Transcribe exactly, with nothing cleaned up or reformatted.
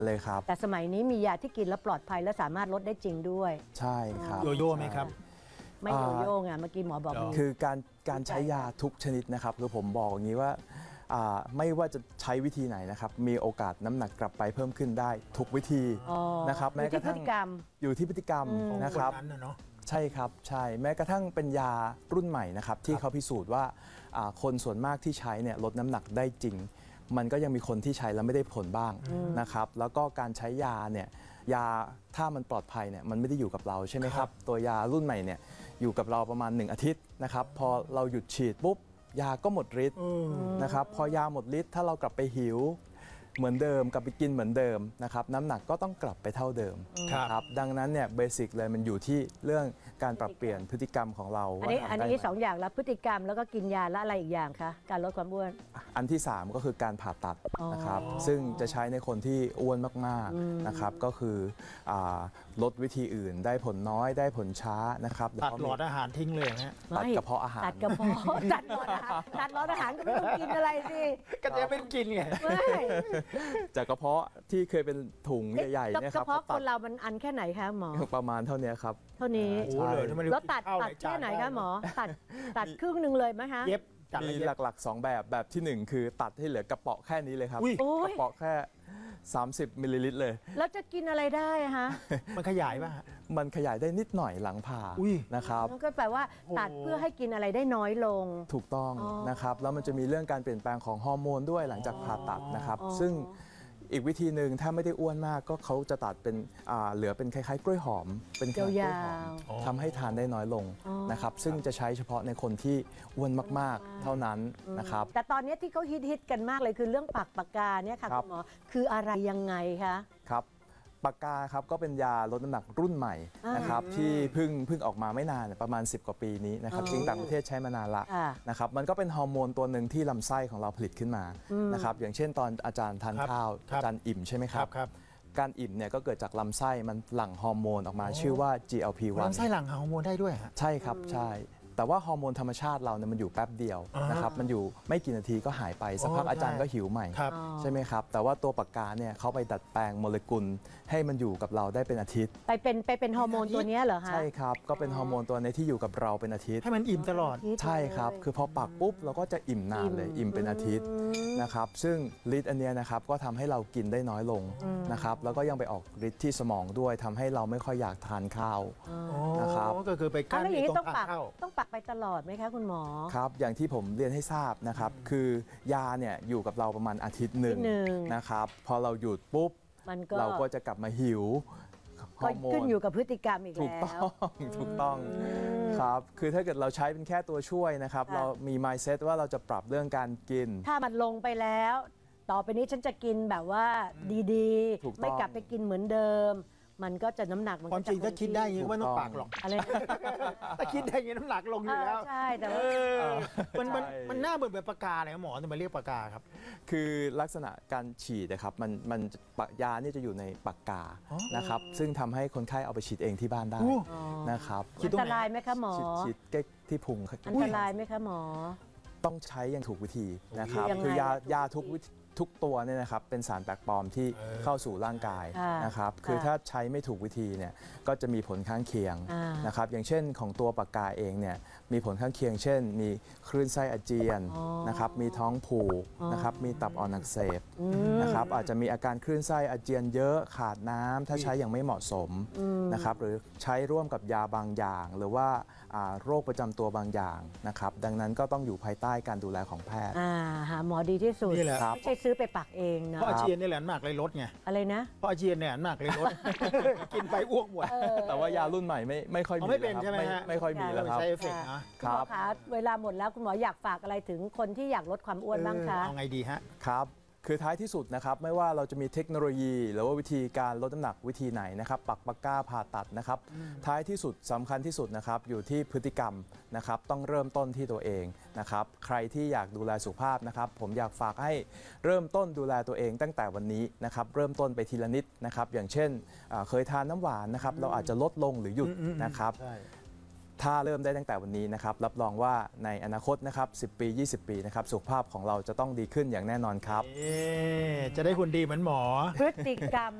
เลยครับแต่สมัยนี้มียาที่กินแล้วปลอดภัยและสามารถลดได้จริงด้วยใช่ครับโยโย่ไหมครับไม่โยโย่ไงเมื่อกี้หมอบอกคือการการใช้ยาทุกชนิดนะครับคือผมบอกอย่างนี้ว่าไม่ว่าจะใช้วิธีไหนนะครับมีโอกาสน้ำหนักกลับไปเพิ่มขึ้นได้ทุกวิธีนะครับแม้กระทั่งอยู่ที่พฤติกรรมนะครับใช่ครับใช่แม้กระทั่งเป็นยารุ่นใหม่นะครับที่เขาพิสูจน์ว่าคนส่วนมากที่ใช้เนี่ยลดน้ำหนักได้จริงมันก็ยังมีคนที่ใช้แล้วไม่ได้ผลบ้างนะครับแล้วก็การใช้ยาเนี่ยยาถ้ามันปลอดภัยเนี่ยมันไม่ได้อยู่กับเราใช่ไหมครับตัวยารุ่นใหม่เนี่ยอยู่กับเราประมาณหนึ่งอาทิตย์นะครับพอเราหยุดฉีดปุ๊บยาก็หมดฤทธิ์นะครับพอยาหมดฤทธิ์ถ้าเรากลับไปหิวเหมือนเดิมกลับไปกินเหมือนเดิมนะครับน้ำหนักก็ต้องกลับไปเท่าเดิมครับดังนั้นเนี่ยเบสิกเลยมันอยู่ที่เรื่องการปรับเปลี่ยนพฤติกรรมของเราอันนี้อันนี้สองอย่างแล้วพฤติกรรมแล้วก็กินยาและอะไรอีกอย่างคะการลดความอ้วนอันที่สามก็คือการผ่าตัดนะครับซึ่งจะใช้ในคนที่อ้วนมากๆนะครับก็คือลดวิธีอื่นได้ผลน้อยได้ผลช้านะครับตัดหลอดอาหารทิ้งเลยฮะตัดกระเพาะอาหารตัดกระเพาะตัดหลอดอาหารตัดหลอดอาหารก็ไม่ต้องกินอะไรสิก็จะเป็นกินไงจากกระเพาะที่เคยเป็นถุงใหญ่ๆเนี่ยครับกระเพาะคนเรามันอันแค่ไหนคะหมอประมาณเท่านี้ครับเท่านี้แล้วตัดตัดแค่ไหนคะหมอตัดตัดครึ่งหนึ่งเลยไหมคะเย็บมีหลักๆสองแบบแบบที่หนึ่งคือตัดให้เหลือกระเปาะแค่นี้เลยครับกระเปาะแค่สามสิบมิลลิลิตรเลยแล้วจะกินอะไรได้ฮะมันขยายป่ะมันขยายได้นิดหน่อยหลังผ่านะครับก็แปลว่าตัดเพื่อให้กินอะไรได้น้อยลงถูกต้องนะครับแล้วมันจะมีเรื่องการเปลี่ยนแปลงของฮอร์โมนด้วยหลังจากผ่าตัดนะครับซึ่งอีกวิธีหนึ่งถ้าไม่ได้อ้วนมากก็เขาจะตัดเป็นเหลือเป็นคล้ายๆกล้วยหอมเป็นกล้วยหอมทำให้ทานได้น้อยลงนะครับซึ่งจะใช้เฉพาะในคนที่อ้วนมากๆเท่านั้นนะครับแต่ตอนนี้ที่เขาฮิตๆกันมากเลยคือเรื่องปากปากกาเนี่ยค่ะคุณหมอคืออะไรยังไงคะครับปากกาครับก็เป็นยาลดน้ำหนักรุ่นใหม่นะครับที่เพิ่งเพิ่งออกมาไม่นานประมาณสิบกว่าปีนี้นะครับจริงต่างประเทศใช้มานานละนะครับมันก็เป็นฮอร์โมนตัวหนึ่งที่ลำไส้ของเราผลิตขึ้นมานะครับอย่างเช่นตอนอาจารย์ทานข้าวอาจารย์อิ่มใช่ไหมครับการอิ่มเนี่ยก็เกิดจากลำไส้มันหลั่งฮอร์โมนออกมาชื่อว่า จี แอล พี วันลำไส้หลั่งฮอร์โมนได้ด้วยใช่ครับใช่แต่ว่าฮอร์โมนธรรมชาติเราเนี่ยมันอยู่แป๊บเดียวนะครับมันอยู่ไม่กี่นาทีก็หายไปสักพักอาจารย์ก็หิวใหม่ใช่ไหมครับแต่ว่าตัวปากกาเนี่ยเขาไปดัดแปลงโมเลกุลให้มันอยู่กับเราได้เป็นอาทิตย์ไปเป็นไปเป็นฮอร์โมนตัวนี้เหรอคะใช่ครับก็เป็นฮอร์โมนตัวนี้ที่อยู่กับเราเป็นอาทิตย์ให้มันอิ่มตลอดใช่ครับคือพอปักปุ๊บเราก็จะอิ่มนานเลยอิ่มเป็นอาทิตย์นะครับซึ่งฤทธิ์อันนี้นะครับก็ทำให้เรากินได้น้อยลงนะครับแล้วก็ยังไปออกฤทธิ์ที่สมองด้วยทำให้เราไม่ค่อยอยากทานข้าวนะครับก็คือไปกั้นตรงทางเข้าต้องปักไปตลอดไหมคะคุณหมอครับอย่างที่ผมเรียนให้ทราบนะครับคือยาเนี่ยอยู่กับเราประมาณอาทิตย์หนึ่งนะครับพอเราหยุดปุ๊บเราก็จะกลับมาหิวก็ขึ้นอยู่กับพฤติกรรมอีกแล้วถูกต้องถูกต้องครับคือถ้าเกิดเราใช้เป็นแค่ตัวช่วยนะครับเรามี mindset ว่าเราจะปรับเรื่องการกินถ้ามันลงไปแล้วต่อไปนี้ฉันจะกินแบบว่าดีๆไม่กลับไปกินเหมือนเดิมมันก็จะน้ำหนักมันความจริงถ้าคิดได้ยังไม่ต้องปากหรอกอะไรถ้าคิดได้ยังน้ำหนักลงอยู่แล้วใช่แต่ว่ามันมันมันน่าเบื่อแบบปากกาเลยหมอจะมาเรียกปากกาครับคือลักษณะการฉีดนะครับมันมันยานี่จะอยู่ในปากกานะครับซึ่งทำให้คนไข้เอาไปฉีดเองที่บ้านได้นะครับอันตรายไหมคะหมอฉีดใกล้ที่พุงอันตรายไหมคะหมอต้องใช้อย่างถูกวิธีนะครับคือยายาทุกวิธีทุกตัวเนี่ยนะครับเป็นสารแปลกปลอมที่เข้าสู่ร่างกายนะครับคือถ้าใช้ไม่ถูกวิธีเนี่ยก็จะมีผลข้างเคียงนะครับอย่างเช่นของตัวปากกาเองเนี่ยมีผลข้างเคียงเช่นมีคลื่นไส้อาเจียนนะครับมีท้องผูกนะครับมีตับอ่อนอักเสบนะครับอาจจะมีอาการคลื่นไส้อาเจียนเยอะขาดน้ำถ้าใช้อย่างไม่เหมาะสมนะครับหรือใช้ร่วมกับยาบางอย่าง หรือว่าโรคประจำตัวบางอย่างนะครับดังนั้นก็ต้องอยู่ภายใต้การดูแลของแพทย์หาหมอดีที่สุดไม่ใช่ซื้อไปปักเองนะเพราะอาเจียนนี่แหละหนักเลยลดไงอะไรนะเพราะอาเจียนเนี่ยหนักเลยลดกินไปอ้วกหมดแต่ว่ายารุ่นใหม่ไม่ไม่ค่อยมีไม่เป็นใช่ไหมฮะไม่ค่อยมีแล้วครับใช้เอฟเฟกต์นะครับเวลาหมดแล้วคุณหมออยากฝากอะไรถึงคนที่อยากลดความอ้วนบ้างคะเอาไงดีฮะครับคือท้ายที่สุดนะครับไม่ว่าเราจะมีเทคโนโลยีหรือว่าวิธีการลดน้ำหนักวิธีไหนนะครับปักปากกาผ่าตัดนะครับท้ายที่สุดสำคัญที่สุดนะครับอยู่ที่พฤติกรรมนะครับต้องเริ่มต้นที่ตัวเองนะครับใครที่อยากดูแลสุขภาพนะครับผมอยากฝากให้เริ่มต้นดูแลตัวเองตั้งแต่วันนี้นะครับเริ่มต้นไปทีละนิดนะครับอย่างเช่นเคยทานน้ำหวานนะครับเราอาจจะลดลงหรือหยุดนะครับถ้าเริ่มได้ตั้งแต่วันนี้นะครับรับรองว่าในอนาคตนะครับสิบปียี่สิบปีนะครับสุขภาพของเราจะต้องดีขึ้นอย่างแน่นอนครับเอ๊ะจะได้หุ่นดีเหมือนหมอพฤติกรรม